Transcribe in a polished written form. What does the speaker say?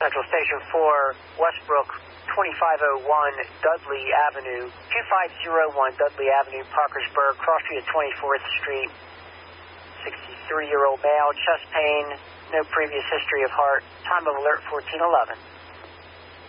Central Station 4, Westbrook, 2501 Dudley Avenue, 2501 Dudley Avenue, Parkersburg, cross street at 24th Street. 63-year-old male, chest pain, no previous history of heart. Time of alert 1411.